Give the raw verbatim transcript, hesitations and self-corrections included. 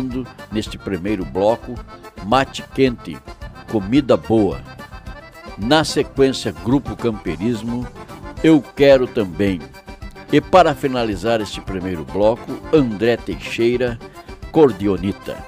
ouvindo neste primeiro bloco Mate Quente, Comida Boa. Na sequência, Grupo Camperismo, Eu Quero Também. E para finalizar este primeiro bloco, André Teixeira, Cordionita.